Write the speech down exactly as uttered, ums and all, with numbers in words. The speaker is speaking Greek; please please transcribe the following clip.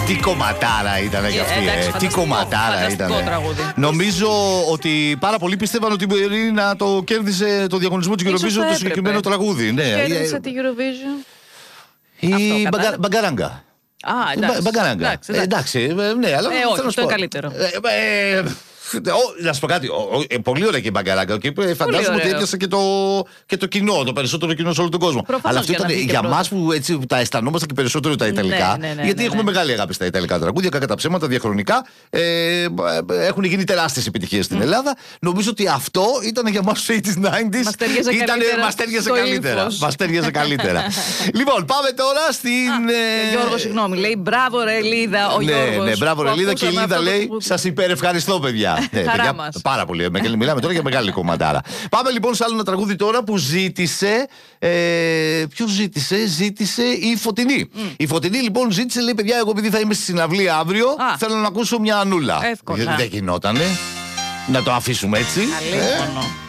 Τι κομματάρα ήταν κι αυτή, εντάξει, ε. Τι φανταστικό, κομματάρα ήταν. Νομίζω ότι πάρα πολλοί πίστευαν ότι μπορεί να το κέρδισε το διαγωνισμό του Eurovision το συγκεκριμένο τραγούδι. Ναι. Κέρδισε τη Eurovision. Η μπαγκα, Μπαγκαράγκα. Α, εντάξει. Μπαγκαράγκα. Εντάξει, εντάξει. εντάξει, ναι, αλλά. Ε, όχι, αυτό είναι καλύτερο. Ε, ε, Ο, να σου πω κάτι. Ο, ο, ε, πολύ ωραία και η Μπαγκαράγκα. Και φαντάζομαι ότι έπιασε και το, και το κοινό, το περισσότερο κοινό σε όλο τον κόσμο. Προφανώς. Αλλά αυτό ήταν για εμά που, έτσι, που τα αισθανόμαστε και περισσότερο τα Ιταλικά. Ναι, ναι, ναι, γιατί ναι, ναι. έχουμε μεγάλη αγάπη στα Ιταλικά τραγούδια, κατά τα ψέματα, διαχρονικά. Ε, έχουν γίνει τεράστιες επιτυχίες στην Ελλάδα. Νομίζω ότι αυτό ήταν για εμάς του ογδόντα, ενενήντα. Μας τέριαζε καλύτερα. Μας τέριαζε καλύτερα. Λοιπόν, πάμε τώρα στην. Γιώργο, συγγνώμη, λέει μπράβο ρε Ελίδα. Ο Γιώργος. Ναι, μπράβο ρε Ελίδα, και η Ελίδα λέει σας υπερευχαριστώ, παιδιά. Ναι, παιδιά, πάρα πολύ. Μιλάμε τώρα για μεγάλη κομματάρα. Πάμε λοιπόν σε άλλο ένα τραγούδι τώρα που ζήτησε. Ε, Ποιο ζήτησε, ζήτησε η Φωτεινή. Mm. Η Φωτεινή λοιπόν ζήτησε, λέει, παιδιά, εγώ επειδή θα είμαι στη συναυλία αύριο, ah. θέλω να ακούσω μια Ανούλα. Εύκολα. Δεν γινότανε να το αφήσουμε έτσι. Αλήθεια.